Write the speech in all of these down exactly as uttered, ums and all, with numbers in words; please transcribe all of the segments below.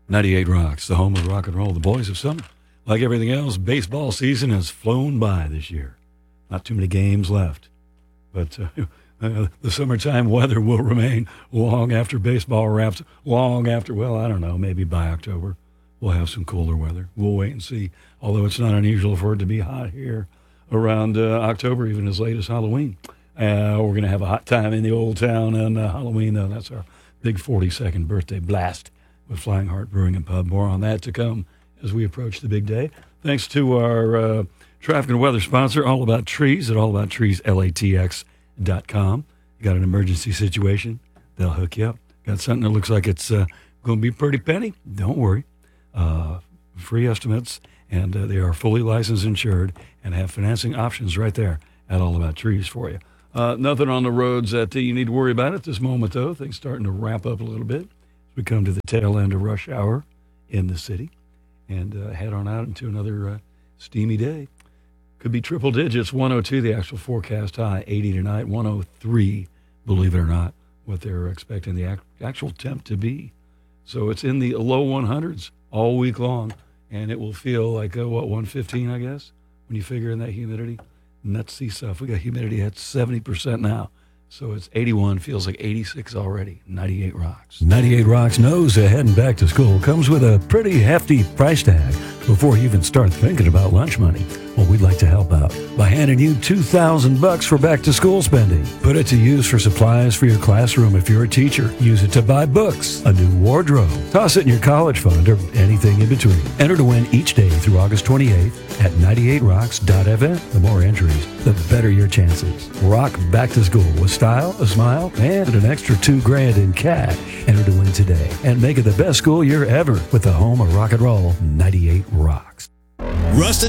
ninety-eight Rocks, the home of rock and roll, the boys of summer. Like everything else, baseball season has flown by this year. Not too many games left. But uh, uh, the summertime weather will remain long after baseball wraps, long after, well, I don't know, maybe by October. We'll have some cooler weather. We'll wait and see, although it's not unusual for it to be hot here around uh, October, even as late as Halloween. Uh, we're going to have a hot time in the old town on uh, Halloween. Uh, that's our big forty-second birthday blast with Flying Heart Brewing and Pub. More on that to come as we approach the big day. Thanks to our uh, traffic and weather sponsor, All About Trees at all about trees l a t x dot com. You got an emergency situation, they'll hook you up. Got something that looks like it's uh, going to be pretty penny? Don't worry. Uh, free estimates, and uh, they are fully licensed, insured, and have financing options right there at All About Trees for you. Uh, nothing on the roads that uh, you need to worry about at this moment, though. Things starting to wrap up a little bit as we come to the tail end of rush hour in the city and uh, head on out into another uh, steamy day. Could be triple digits, one oh two, the actual forecast high, eighty tonight, one oh three, believe it or not, what they're expecting the ac- actual temp to be. So it's in the low one hundreds all week long, and it will feel like, uh, what, one fifteen, I guess, when you figure in that humidity. Nutsy stuff. We got humidity at seventy percent now. So it's eighty-one, feels like eighty-six already. ninety-eight Rocks. ninety-eight Rocks knows that heading back to school comes with a pretty hefty price tag before you even start thinking about lunch money. Well, we'd like to help out by handing you two thousand bucks for back to school spending. Put it to use for supplies for your classroom if you're a teacher. Use it to buy books, a new wardrobe. Toss it in your college fund or anything in between. Enter to win each day through August twenty-eighth at ninety-eight rocks dot f m. The more entries, the better your chances. Rock back to school with style, a smile, and an extra two grand in cash. Enter to win today and make it the best school year ever with the home of rock and roll, ninety-eight Rocks. Rusted.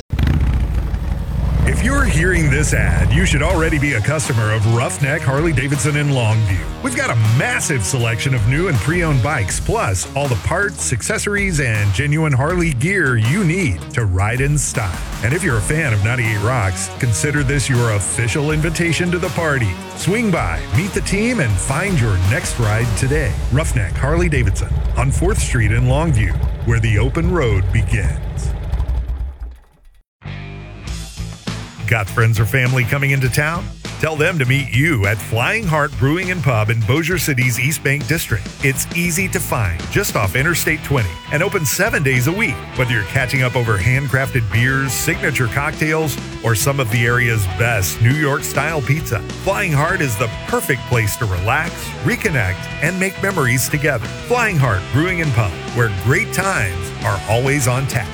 If you're hearing this ad, you should already be a customer of Roughneck Harley-Davidson in Longview. We've got a massive selection of new and pre-owned bikes, plus all the parts, accessories, and genuine Harley gear you need to ride in style. And if you're a fan of ninety-eight Rocks, consider this your official invitation to the party. Swing by, meet the team, and find your next ride today. Roughneck Harley-Davidson on fourth Street in Longview, where the open road begins. Got friends or family coming into town? Tell them to meet you at Flying Heart Brewing and Pub in Bossier City's East Bank District. It's easy to find, just off Interstate twenty, and open seven days a week. Whether you're catching up over handcrafted beers, signature cocktails, or some of the area's best New York-style pizza, Flying Heart is the perfect place to relax, reconnect, and make memories together. Flying Heart Brewing and Pub, where great times are always on tap.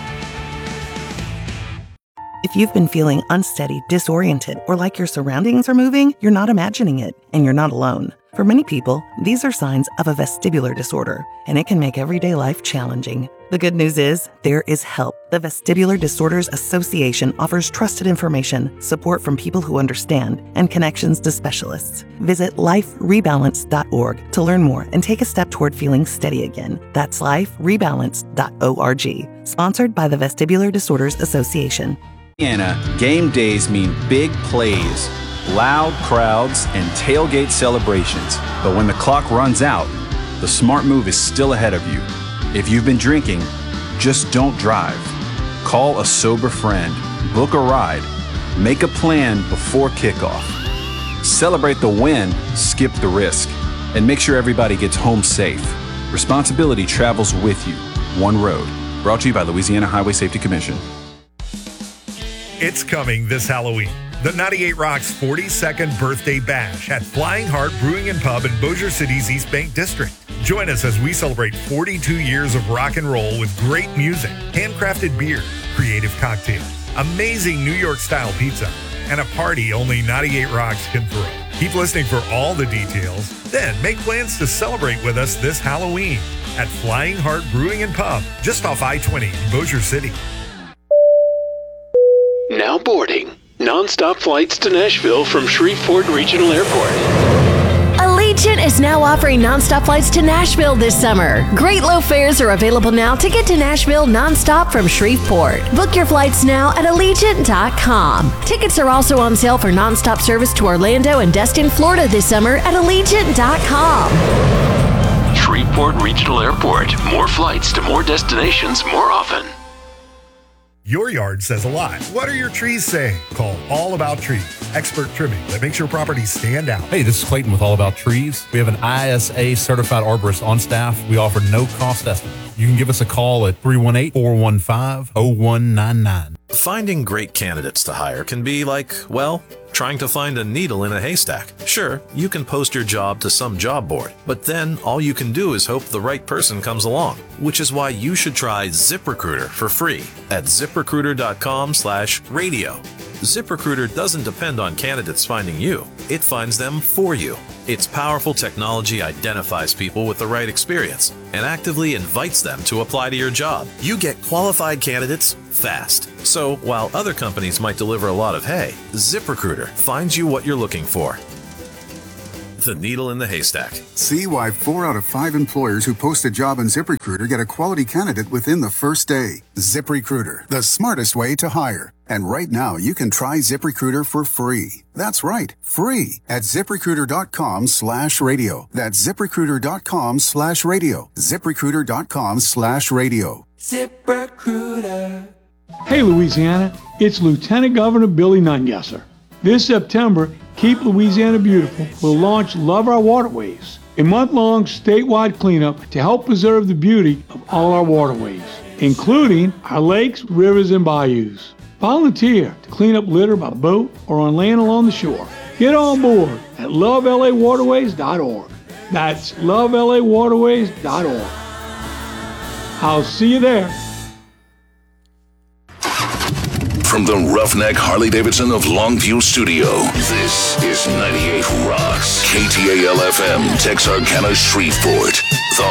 If you've been feeling unsteady, disoriented, or like your surroundings are moving, you're not imagining it, and you're not alone. For many people, these are signs of a vestibular disorder, and it can make everyday life challenging. The good news is, there is help. The Vestibular Disorders Association offers trusted information, support from people who understand, and connections to specialists. Visit life rebalance dot org to learn more and take a step toward feeling steady again. That's life rebalance dot org. Sponsored by the Vestibular Disorders Association. Indiana, game days mean big plays, loud crowds, and tailgate celebrations. But when the clock runs out, the smart move is still ahead of you. If you've been drinking, just don't drive. Call a sober friend, book a ride, make a plan before kickoff. Celebrate the win, skip the risk, and make sure everybody gets home safe. Responsibility travels with you. One road. Brought to you by Louisiana Highway Safety Commission. It's coming this Halloween. The ninety-eight Rocks forty-second Birthday Bash at Flying Heart Brewing and Pub in Bossier City's East Bank District. Join us as we celebrate forty-two years of rock and roll with great music, handcrafted beer, creative cocktails, amazing New York-style pizza, and a party only ninety-eight Rocks can throw. Keep listening for all the details, then make plans to celebrate with us this Halloween at Flying Heart Brewing and Pub, just off I twenty in Bossier City. Now boarding. Non-stop flights to Nashville from Shreveport Regional Airport. Allegiant is now offering non-stop flights to Nashville this summer. Great low fares are available now to get to Nashville non-stop from Shreveport. Book your flights now at allegiant dot com. Tickets are also on sale for non-stop service to Orlando and Destin, Florida this summer at allegiant dot com. Shreveport Regional Airport. More flights to more destinations more often. Your yard says a lot. What are your trees saying? Call All About Trees, expert trimming that makes your property stand out. Hey, this is Clayton with All About Trees. We have an I S A certified arborist on staff. We offer no cost estimate. You can give us a call at three one eight, four one five, zero one nine nine. Finding great candidates to hire can be like, well, trying to find a needle in a haystack. Sure, you can post your job to some job board, but then all you can do is hope the right person comes along, which is why you should try ZipRecruiter for free at ZipRecruiter.com slash radio. ZipRecruiter doesn't depend on candidates finding you. It finds them for you. Its powerful technology identifies people with the right experience and actively invites them to apply to your job. You get qualified candidates fast. So while other companies might deliver a lot of hay, ZipRecruiter finds you what you're looking for. The needle in the haystack. See why four out of five employers who post a job on ZipRecruiter get a quality candidate within the first day. ZipRecruiter, the smartest way to hire. And right now, you can try ZipRecruiter for free. That's right, free at ZipRecruiter.com slash radio. That's ZipRecruiter.com slash radio. ZipRecruiter.com slash radio. ZipRecruiter. Hey, Louisiana, it's Lieutenant Governor Billy Nungesser. This September, Keep Louisiana Beautiful will launch Love Our Waterways, a month-long statewide cleanup to help preserve the beauty of all our waterways, including our lakes, rivers, and bayous. Volunteer to clean up litter by boat or on land along the shore. Get on board at love L A waterways dot org. That's love L A waterways dot org. I'll see you there. From the Roughneck Harley-Davidson of Longview Studio, this is ninety-eight Rocks, K T A L F M, Texarkana, Shreveport, the